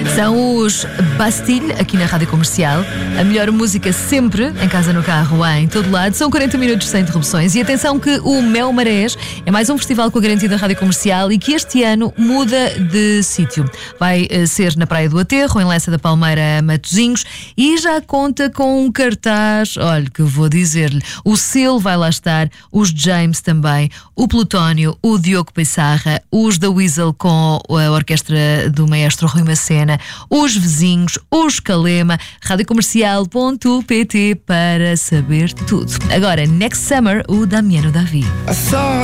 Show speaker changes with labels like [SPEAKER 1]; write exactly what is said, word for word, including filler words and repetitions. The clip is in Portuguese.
[SPEAKER 1] São os Bastille, aqui na Rádio Comercial. A melhor música sempre, em casa, no carro, em todo lado. São quarenta minutos sem interrupções. E atenção que o Mel Marés é mais um festival com a garantia da Rádio Comercial e que este ano muda de sítio. Vai uh, ser na Praia do Aterro, em Lessa da Palmeira, Matosinhos, e já conta com um cartaz, olha, que eu vou dizer-lhe. O Selo vai lá estar, os James também, o Plutónio, o Diogo Pissarra, os da Weasel com a orquestra do maestro Rui Macena, os Vizinhos, os Calema, radiocomercial ponto pt para saber tudo. Agora, Next Summer, o Damiano Davi.